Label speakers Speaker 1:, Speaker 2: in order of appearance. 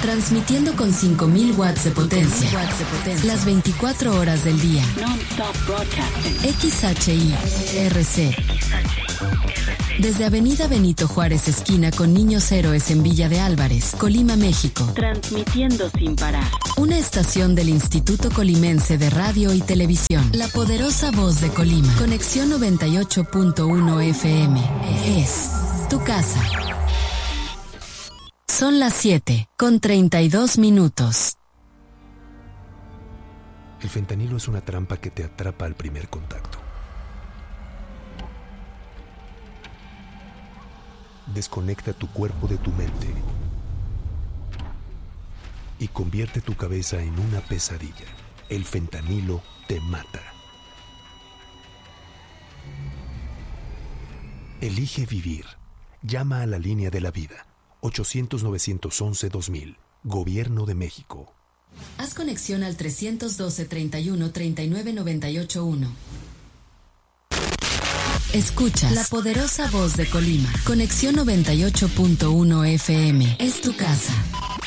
Speaker 1: Transmitiendo con 5000 watts de potencia. Las 24 horas del día.
Speaker 2: Non-stop broadcasting.
Speaker 1: XHI-RC. Desde Avenida Benito Juárez, esquina con Niños Héroes en Villa de Álvarez, Colima, México.
Speaker 2: Transmitiendo sin parar.
Speaker 1: Una estación del Instituto Colimense de Radio y Televisión. La poderosa voz de Colima. Conexión 98.1 FM. Es tu casa. Son las 7:32.
Speaker 3: El fentanilo es una trampa que te atrapa al primer contacto. Desconecta tu cuerpo de tu mente y convierte tu cabeza en una pesadilla. El fentanilo te mata. Elige vivir. Llama a la línea de la vida. 800-911-2000. Gobierno de México.
Speaker 1: Haz conexión al 312-31-39-98-1. Escuchas la poderosa voz de Colima. Conexión 98.1 FM. Es tu casa.